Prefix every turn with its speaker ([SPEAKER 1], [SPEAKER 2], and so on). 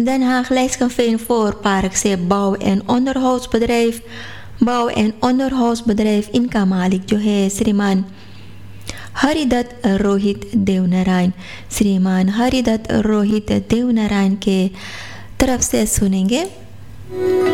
[SPEAKER 1] Den Haag Leidschendveen Voorpark से bouw- en onderhoudsbedrijf इनका मालिक जो है श्रीमान हरिदत्त रोहित देवनारायण, श्रीमान हरिदत्त रोहित देवनारायण के तरफ से सुनेंगे